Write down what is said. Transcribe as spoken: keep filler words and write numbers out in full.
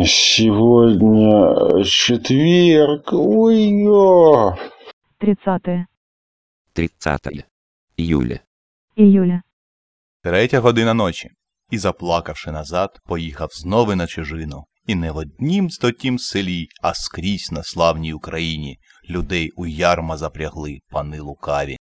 Сегодня четверг. Ой-ё. тридцатое тридцатое июля. июля. Третя година ночі. І, заплакавши назад, поїхав знову на чужину. І не в однім стотім селі, а скрізь на славній Україні людей у ярма запрягли пани лукаві.